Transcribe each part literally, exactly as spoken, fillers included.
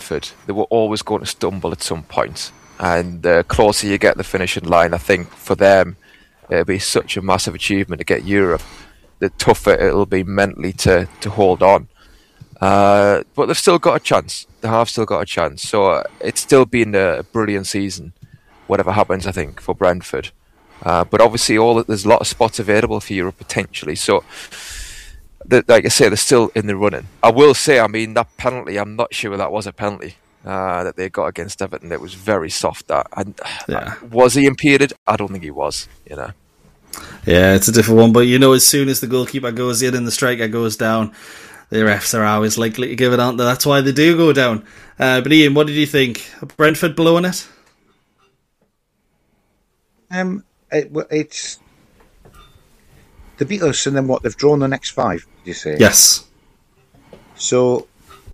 Brentford, they were always going to stumble at some point. And the closer you get to the finishing line, I think for them, it'll be such a massive achievement to get Europe. The tougher it'll be mentally to, to hold on. Uh, but they've still got a chance. They have still got a chance. So uh, it's still been a brilliant season, whatever happens, I think, for Brentford. Uh, but obviously, all there's a lot of spots available for Europe potentially. So, the, like I say, they're still in the running. I will say, I mean, that penalty, I'm not sure that was a penalty uh, that they got against Everton. It was very soft. That and yeah. uh, was he impeded? I don't think he was. You know. Yeah, it's a different one. But you know, as soon as the goalkeeper goes in and the striker goes down, the refs are always likely to give it on. That's why they do go down. Uh, but Ian, what did you think? Brentford blowing it? Um. It, it's they beat us, and then what? They've drawn the next five. Did you say? Yes. So,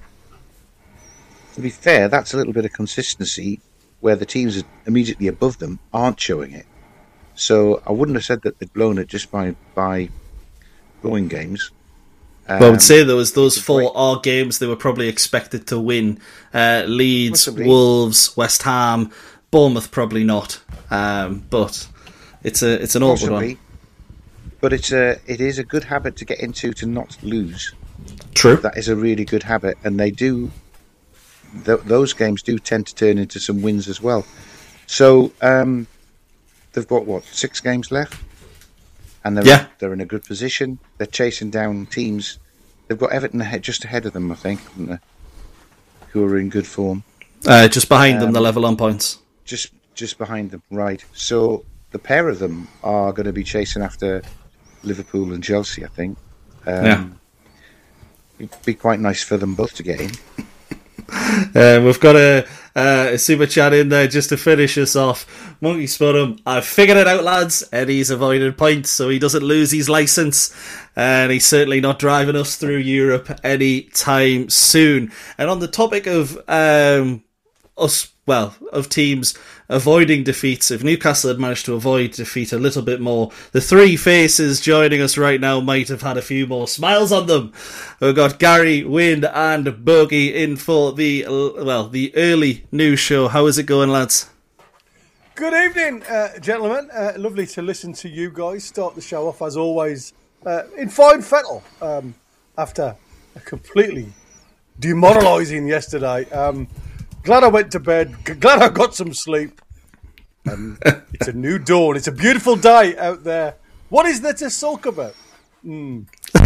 to be fair, that's a little bit of consistency where the teams immediately above them aren't showing it. So I wouldn't have said that they'd blown it just by by blowing games. Um, well, I would say those those four are games they were probably expected to win. Uh, Leeds, Possibly. Wolves, West Ham, Bournemouth probably not. Um, but. It's a it's an awkward Possibly. one, but it's a it is a good habit to get into to not lose. True, that is a really good habit, and they do. Th- those games do tend to turn into some wins as well. So um, they've got what six games left, and they're yeah. they're in a good position. They're chasing down teams. They've got Everton ahead, just ahead of them, I think, haven't they? Who are in good form. Uh, just behind um, them, the level on points. Just just behind them, right? So. The pair of them are going to be chasing after Liverpool and Chelsea, I think. Um, yeah. It'd be quite nice for them both to get in. Uh, we've got a, uh, a super chat in there just to finish us off. Monkey Spottum, I've figured it out, lads. Eddie's avoided points so he doesn't lose his licence. And he's certainly not driving us through Europe any time soon. And on the topic of um, us, well, of teams avoiding defeats, if Newcastle had managed to avoid defeat a little bit more, the three faces joining us right now might have had a few more smiles on them. We've got Gary, Wynne and Bogey in for the, well, the early news show. How is it going, lads? Good evening, uh, gentlemen. Uh, lovely to listen to you guys start the show off, as always, uh, in fine fettle um, after a completely demoralising yesterday. Um, glad I went to bed. Glad I got some sleep. Um, it's a new dawn. It's a beautiful day out there. What is there to sulk about? Mm.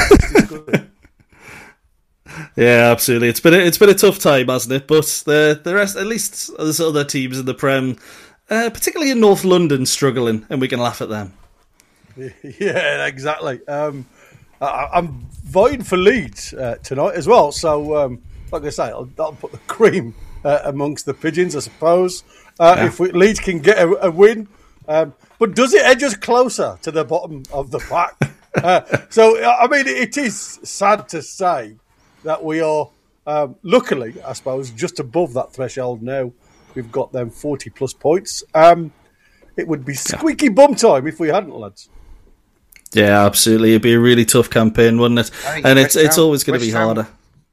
Yeah, absolutely. It's been a, it's been a tough time, hasn't it? But the the rest, at least there's other teams in the Prem, uh, particularly in North London, struggling, and we can laugh at them. Yeah, exactly. Um, I, I'm voting for Leeds uh, tonight as well. So, um, like I say, I'll, I'll put the cream uh, amongst the pigeons, I suppose. Uh, yeah. If we, Leeds can get a, a win, um, but does it edge us closer to the bottom of the pack? uh, so, I mean, it is sad to say that we are, um, luckily, I suppose, just above that threshold now. We've got them forty plus points. Um, it would be squeaky bum time if we hadn't, lads. Yeah, absolutely. It'd be a really tough campaign, wouldn't it? And it's it's always going to be harder.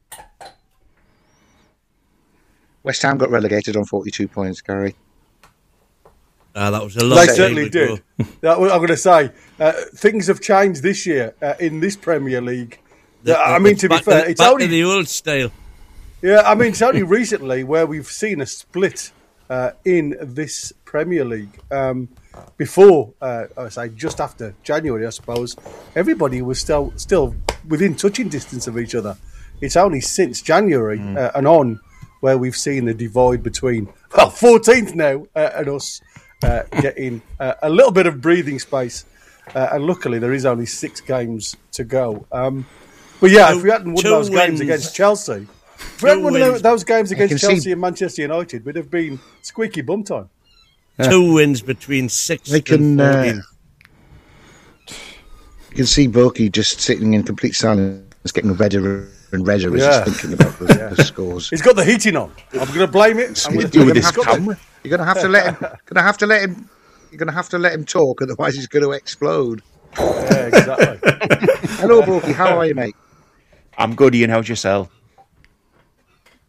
West Ham got relegated on forty-two points, Gary. Uh, that was a lot. They certainly did. That, I'm going to say, uh, things have changed this year uh, in this Premier League. The, I mean, to be fair, to, it's back only to the old style. Yeah, I mean, it's only recently where we've seen a split uh, in this Premier League. Um, before, uh, I say, just after January, I suppose, everybody was still still within touching distance of each other. It's only since January mm. uh, and on where we've seen the divide between, well, fourteenth now uh, and us uh, getting uh, a little bit of breathing space. Uh, and luckily, there is only six games to go. Um, but yeah, two, if we hadn't won those wins. games against Chelsea, if we hadn't won those games against Chelsea see... and Manchester United, we'd have been squeaky bum time. Yeah. Two wins between six they can, and fourteen. Uh, you can see Boki just sitting in complete silence, getting redder and redder yeah. as he's thinking about the, yeah. the scores. He's got the heating on. I'm going to blame it. I'm going to with this camera. You're going to have to let him. Going to have to let him. You're going to have to let him talk, otherwise he's going to explode. Yeah, exactly. Hello, Boki. How are you, mate? I'm good, Ian. How's yourself?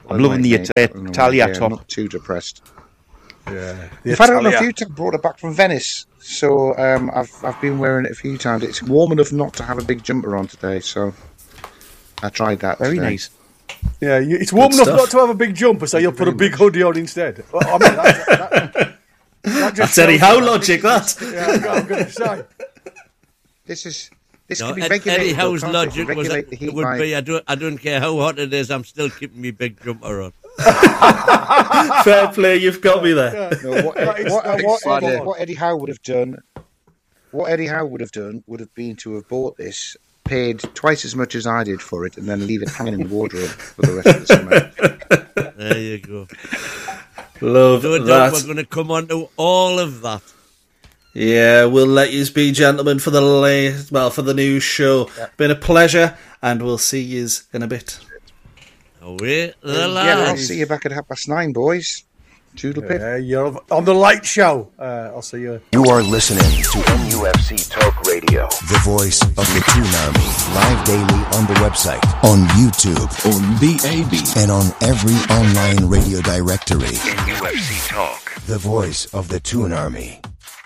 I'm loving the Mate, uh, no, Italia yeah, top. Not too depressed. Yeah. In fact, I don't know if you two brought it back from Venice, so um, I've I've been wearing it a few times. It's warm enough not to have a big jumper on today, so I tried that. Very today. nice. Yeah, you, it's warm Good enough stuff. not to have a big jumper, so you'll put a very big much. hoodie on instead. Well, I mean, that, that, that, that just That's Eddie shows Howe you logic, that. Yeah, I'm going to say. This is this No, can be Ed, regulated. Eddie though, Howe's can't it? logic was Regulate the heat would by- be, I don't, I don't care how hot it is, I'm still keeping me big jumper on. Fair play, you've got me there. No, what, That is- what, that is what, spot Eddie, on. what Eddie Howe would have done, what Eddie Howe would have done, would have been to have bought this, paid twice as much as I did for it, and then leave it hanging in the wardrobe for the rest of the summer. There you go. Love No doubt that. we're going to come on to all of that. Yeah, we'll let you be, gentlemen, for the late, well, for the news show. Been a pleasure, and we'll see yous in a bit. Away the Yeah, I'll lads. see you back at half past nine, boys. Toodle pip. Yeah, you're on the late show. Uh, I'll see you. You are listening to M U F C Talk Radio, the voice of the Toon Army. Live daily on the website, on YouTube, on the A B, and on every online radio directory. M U F C Talk, the voice of the Toon Army.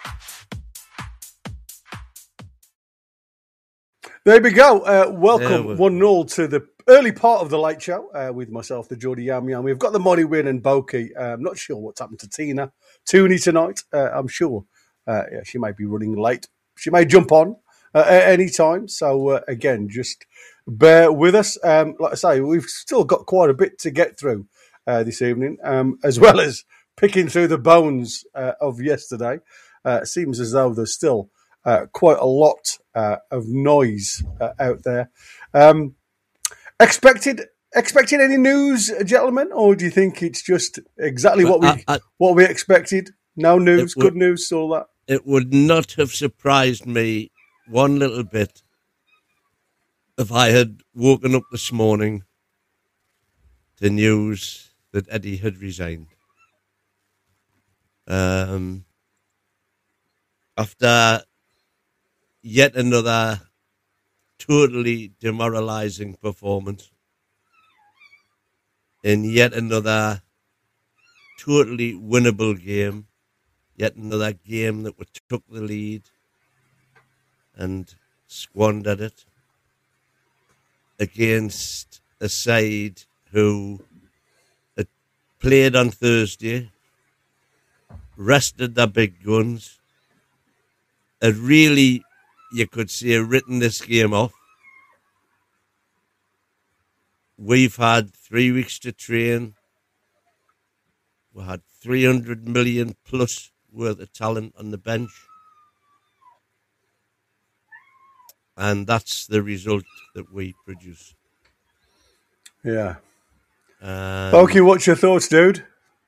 There we go. Uh, There welcome we- one nil to the early part of the late show uh, with myself, the Geordie Yam Yam. We've got the Money Win and Boki. Uh, I'm not sure what's happened to Tina Tooney tonight. Uh, I'm sure uh, yeah, she may be running late. She may jump on uh, at any time. So uh, again, just bear with us. Um, like I say, we've still got quite a bit to get through uh, this evening, um, as well as picking through the bones uh, of yesterday. Uh, it seems as though there's still uh, quite a lot uh, of noise uh, out there. Um, expected expected any news, gentlemen, or do you think it's just exactly what we I- I- what we expected? No news, It would- good news, all that. It would not have surprised me one little bit if I had woken up this morning to news that Eddie had resigned. Um, after yet another totally demoralising performance in yet another totally winnable game, yet another game that we took the lead and squandered it against a side who had played on Thursday, rested their big guns, had really, you could say, written this game off. We've had three weeks to train. We had three hundred million plus worth of talent on the bench. And that's the result that we produce. Yeah. Um, Okay, what's your thoughts, dude?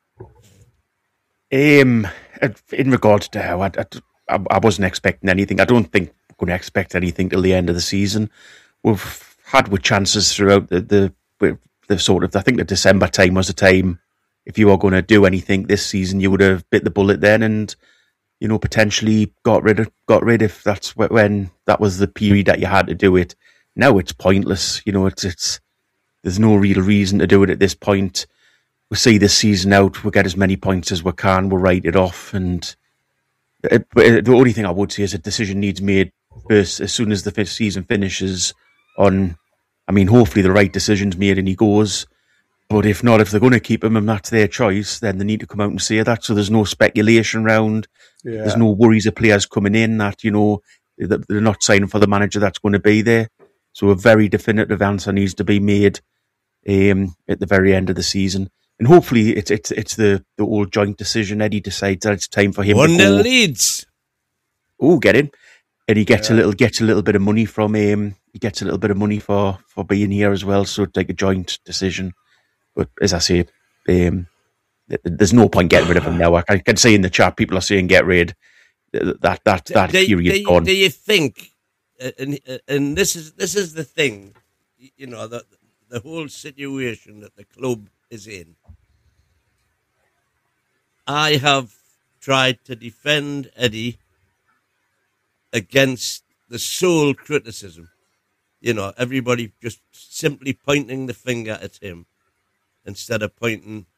Um, in regards to how I, I, I wasn't expecting anything. I don't think we're going to expect anything till the end of the season. We've had with chances throughout the the, the sort of. I think the December time was the time. If you were going to do anything this season, you would have bit the bullet then, and you know potentially got rid of got rid if that's wh- when that was the period that you had to do it. Now it's pointless. You know, it's it's there's no real reason to do it at this point. We'll see this season out. We'll get as many points as we can. We'll write it off. And it, but the only thing I would say is a decision needs made first as soon as the fifth season finishes. On, I mean, hopefully the right decision's made and he goes. But if not, if they're going to keep him and that's their choice, then they need to come out and say that. So there's no speculation around. Yeah. There's no worries of players coming in that, you know, that they're not signing for the manager that's going to be there. So a very definitive answer needs to be made um, at the very end of the season. And hopefully it's it's it's the, the old joint decision. Eddie decides that it's time for him One to nil go. leads. Oh, get in. And he gets a little gets a little bit of money from him. He gets a little bit of money for, for being here as well. So it's like a joint decision. But as I say, um, th- there's no point getting rid of him now. I can, I can see in the chat people are saying get rid. That that that do, period's do, gone. do you think? uh, And and this is this is the thing, you know, the the whole situation that the club is in. I have tried to defend Eddie against the sole criticism. You know, everybody just simply pointing the finger at him. instead of pointing